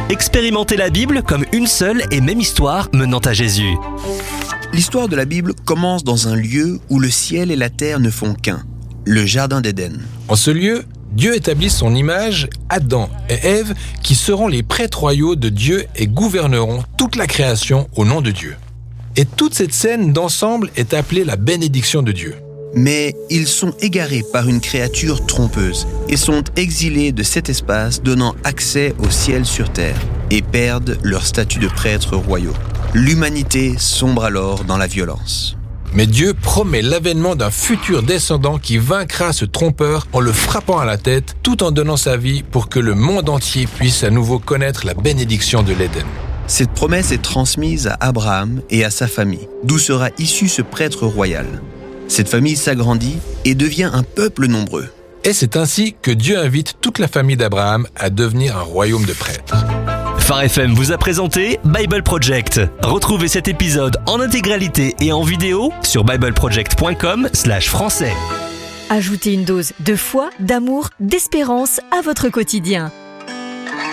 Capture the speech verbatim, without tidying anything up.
Expérimentez la Bible comme une seule et même histoire menant à Jésus. L'histoire de la Bible commence dans un lieu où le ciel et la terre ne font qu'un, le Jardin d'Éden. En ce lieu, Dieu établit son image, Adam et Ève, qui seront les prêtres royaux de Dieu et gouverneront toute la création au nom de Dieu. Et toute cette scène d'ensemble est appelée la bénédiction de Dieu. Mais ils sont égarés par une créature trompeuse et sont exilés de cet espace donnant accès au ciel sur terre et perdent leur statut de prêtres royaux. L'humanité sombre alors dans la violence. Mais Dieu promet l'avènement d'un futur descendant qui vaincra ce trompeur en le frappant à la tête, tout en donnant sa vie pour que le monde entier puisse à nouveau connaître la bénédiction de l'Éden. Cette promesse est transmise à Abraham et à sa famille, d'où sera issu ce prêtre royal. Cette famille s'agrandit et devient un peuple nombreux. Et c'est ainsi que Dieu invite toute la famille d'Abraham à devenir un royaume de prêtres. Phare F M vous a présenté Bible Project. Retrouvez cet épisode en intégralité et en vidéo sur bible project point com slash français. Ajoutez une dose de foi, d'amour, d'espérance à votre quotidien.